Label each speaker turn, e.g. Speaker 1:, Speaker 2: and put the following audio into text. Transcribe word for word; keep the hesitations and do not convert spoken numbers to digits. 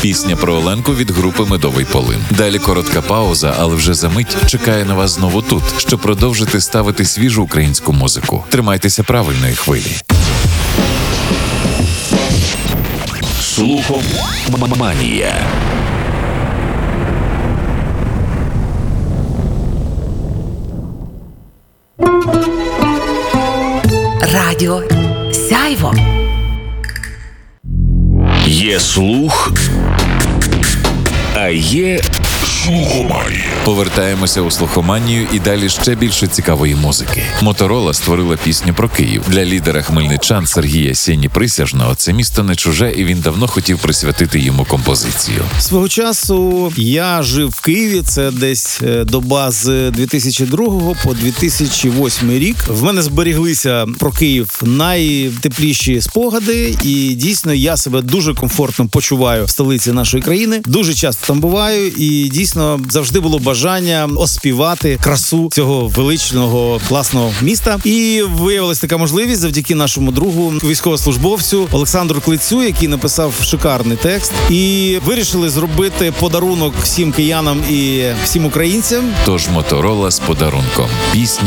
Speaker 1: Пісня про Оленку від групи «Медовий полин». Далі коротка пауза, але вже за мить чекає на вас знову тут, щоб продовжити ставити свіжу українську музику. Тримайтеся правильної хвилі. Слухоманія.
Speaker 2: Радіо Сяйво.
Speaker 1: Є слух, а є слухоманія. Повертаємося у слухоманію і далі ще більше цікавої музики. Моторола створила пісню про Київ. Для лідера хмельничан Сергія Сєні-Присяжного це місто не чуже, і він давно хотів присвятити йому композицію.
Speaker 3: Свого часу я жив в Києві, це десь доба з дві тисячі другого по дві тисячі восьмий рік. В мене зберіглися про Київ найтепліші спогади, і дійсно я себе дуже комфортно почуваю в столиці нашої країни. Дуже часто там буваю, і дійсно завжди було бажання оспівати красу цього величного, класного міста. І виявилась така можливість завдяки нашому другу, військовослужбовцю Олександру Клицю, який написав шикарний текст. І вирішили зробити подарунок всім киянам і всім українцям.
Speaker 1: Тож Моторола з подарунком. Пісня